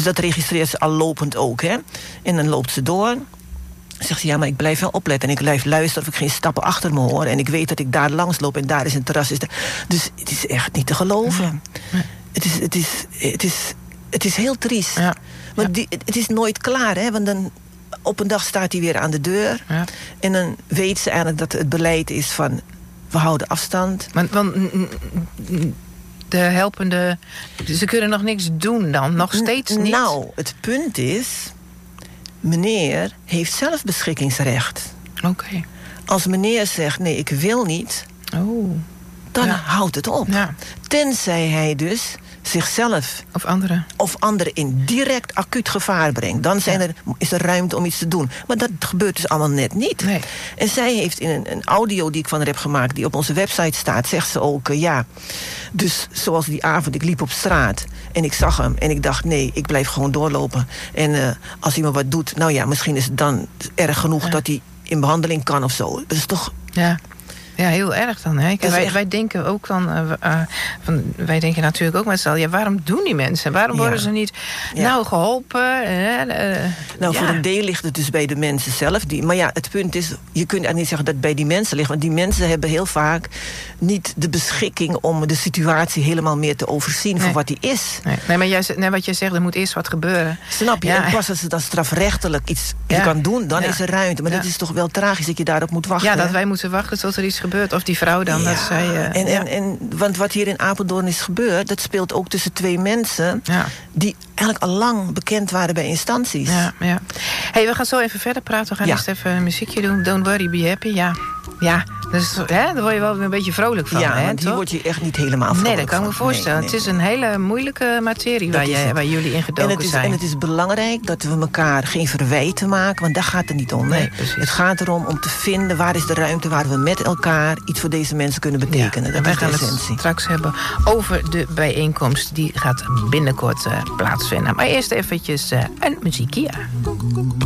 dat registreert ze al lopend ook, hè. En dan loopt ze door. Zegt ze, ja, maar ik blijf wel opletten. En ik blijf luisteren of ik geen stappen achter me hoor. En ik weet dat ik daar langs loop en daar is een terras. Dus het is echt niet te geloven. Nee. Het is heel triest. Ja. Want het is nooit klaar, hè. Want dan op een dag staat hij weer aan de deur. Ja. En dan weet ze eigenlijk dat het beleid is van... we houden afstand. Want de helpende... Ze kunnen nog niks doen dan? Nog steeds niet? Nou, het punt is... meneer heeft zelf beschikkingsrecht. Oké. Als meneer zegt, nee, ik wil niet... dan houdt het op. Ja. Tenzij hij dus zichzelf... Of anderen in direct acuut gevaar brengt. Dan is er ruimte om iets te doen. Maar dat gebeurt dus allemaal net niet. Nee. En zij heeft in een audio die ik van haar heb gemaakt... die op onze website staat, zegt ze ook... dus zoals die avond, ik liep op straat... en ik zag hem en ik dacht, nee, ik blijf gewoon doorlopen. En als hij me wat doet... nou ja, misschien is het dan erg genoeg... dat hij in behandeling kan of zo. Dat is toch... Ja, heel erg dan. Hè? Wij denken ook dan... wij denken natuurlijk ook met z'n allen... waarom doen die mensen? Waarom worden ze niet geholpen? Voor een deel ligt het dus bij de mensen zelf. Maar ja, het punt is... je kunt eigenlijk niet zeggen dat het bij die mensen ligt. Want die mensen hebben heel vaak niet de beschikking... om de situatie helemaal meer te overzien voor wat die is. Nee, maar wat jij zegt, er moet eerst wat gebeuren. Snap je? Ja. En pas als ze dan strafrechtelijk iets kan doen... dan is er ruimte. Maar dat is toch wel tragisch dat je daarop moet wachten. Ja, dat wij moeten wachten tot er iets gebeurt. Of die vrouw dan, dat zij... Want wat hier in Apeldoorn is gebeurd... dat speelt ook tussen twee mensen... die eigenlijk al lang bekend waren bij instanties. Ja. Hey, we gaan zo even verder praten. We gaan eerst even een muziekje doen. Don't worry, be happy. Ja, dus, daar word je wel een beetje vrolijk van. Ja, want hier word je echt niet helemaal vrolijk. Nee, dat kan ik me voorstellen. Nee. Het is een hele moeilijke materie waar jullie in gedoken zijn. En het is belangrijk dat we elkaar geen verwijten maken... want daar gaat het niet om. Nee, het gaat erom om te vinden waar is de ruimte... waar we met elkaar iets voor deze mensen kunnen betekenen. Dat wij is de essentie. Gaan het straks hebben over de bijeenkomst. Die gaat binnenkort plaatsvinden. Maar eerst eventjes een muziekje.